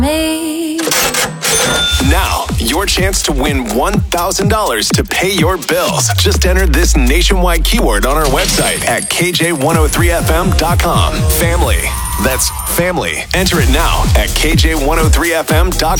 Me. Now, your chance to win $1,000 to pay your bills. Just enter this nationwide keyword on our website at KJ103FM.com. Family. That's family. Enter it now at KJ103FM.com.